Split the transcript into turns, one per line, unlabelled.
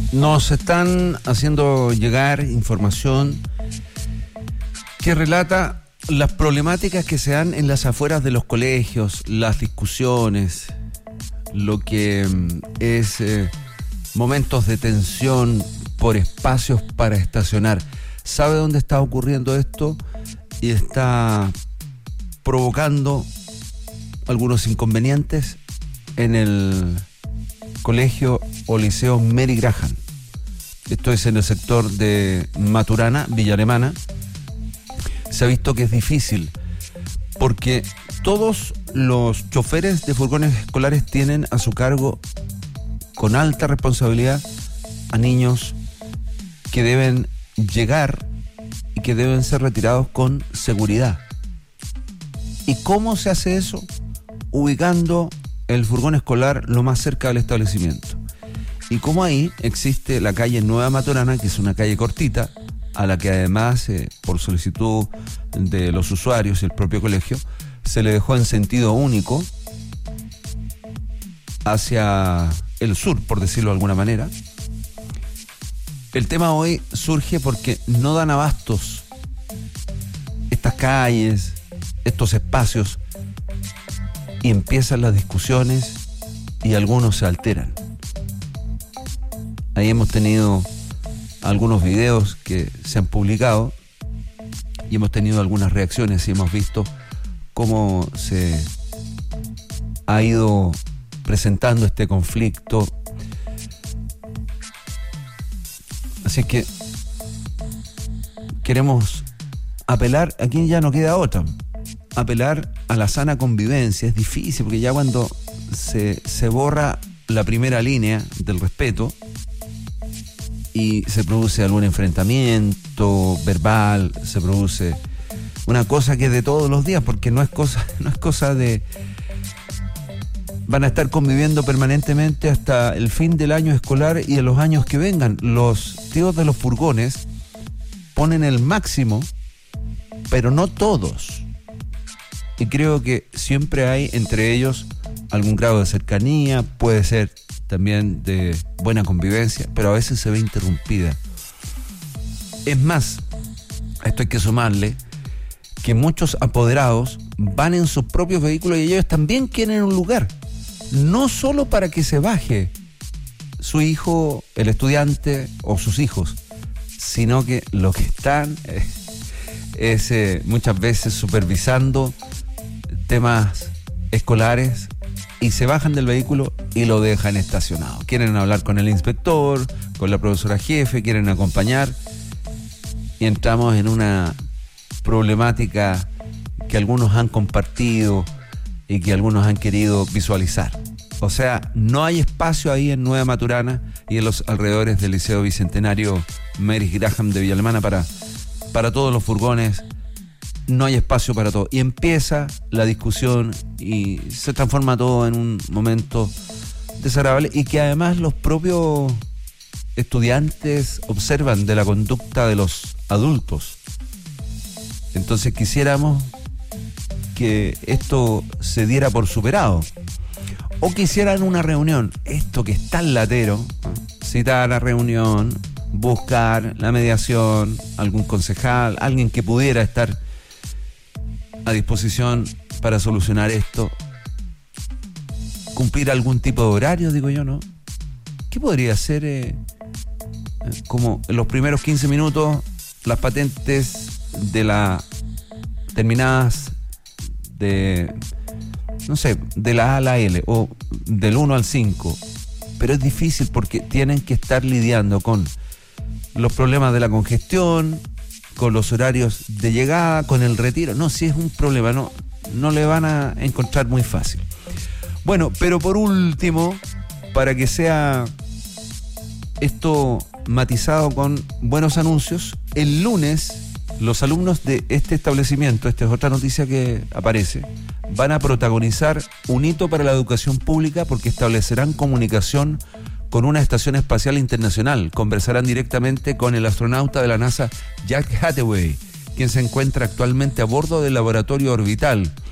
Nos están haciendo llegar información que relata las problemáticas que se dan en las afueras de los colegios, las discusiones, lo que es momentos de tensión por espacios para estacionar. ¿Sabe dónde está ocurriendo esto? Y está provocando algunos inconvenientes en el colegio o liceo Mary Graham. Esto es en el sector de Maturana, Villa Alemana. Se ha visto que es difícil porque todos los choferes de furgones escolares tienen a su cargo con alta responsabilidad a niños que deben llegar y que deben ser retirados con seguridad. ¿Y cómo se hace eso? Ubicando el furgón escolar lo más cerca del establecimiento. Y como ahí existe la calle Nueva Maturana, que es una calle cortita, a la que además, por solicitud de los usuarios y el propio colegio, se le dejó en sentido único hacia el sur, por decirlo de alguna manera. El tema hoy surge porque no dan abastos estas calles, estos espacios, y empiezan las discusiones y algunos se alteran. Ahí hemos tenido algunos videos que se han publicado y hemos tenido algunas reacciones y hemos visto cómo se ha ido presentando este conflicto. Así que queremos apelar, aquí ya no queda otra, apelar a la sana convivencia. Es difícil porque ya cuando se borra la primera línea del respeto y se produce algún enfrentamiento verbal, se produce una cosa que es de todos los días, porque no es cosa de van a estar conviviendo permanentemente hasta el fin del año escolar y en los años que vengan. Los tíos de los furgones ponen el máximo, pero no todos. Y creo que siempre hay entre ellos algún grado de cercanía, puede ser también de buena convivencia, pero a veces se ve interrumpida. Es más, a esto hay que sumarle que muchos apoderados van en sus propios vehículos y ellos también quieren un lugar, no solo para que se baje su hijo, el estudiante o sus hijos, sino que lo que están es muchas veces supervisando temas escolares y se bajan del vehículo y lo dejan estacionado. Quieren hablar con el inspector, con la profesora jefe, quieren acompañar y entramos en una problemática que algunos han compartido y que algunos han querido visualizar. O sea, no hay espacio ahí en Nueva Maturana y en los alrededores del Liceo Bicentenario Mary Graham de Villa Alemana para todos los furgones. No hay espacio para todo. Y empieza la discusión y se transforma todo en un momento desagradable y que además los propios estudiantes observan de la conducta de los adultos. Entonces quisiéramos que esto se diera por superado. O quisieran una reunión, esto que es tan latero, citar a la reunión, buscar la mediación, algún concejal, alguien que pudiera estar a disposición para solucionar esto, cumplir algún tipo de horario, digo yo, ¿no? ¿Qué podría ser como en los primeros 15 minutos las patentes de la terminadas de, no sé, de la A a la L o del 1 al 5? Pero es difícil porque tienen que estar lidiando con los problemas de la congestión, con los horarios de llegada, con el retiro. No, si es un problema, no le van a encontrar muy fácil. Bueno, pero por último, para que sea esto matizado con buenos anuncios, el lunes los alumnos de este establecimiento, esta es otra noticia que aparece, van a protagonizar un hito para la educación pública porque establecerán comunicación con una estación espacial internacional. Conversarán directamente con el astronauta de la NASA, Jack Hathaway, quien se encuentra actualmente a bordo del laboratorio orbital.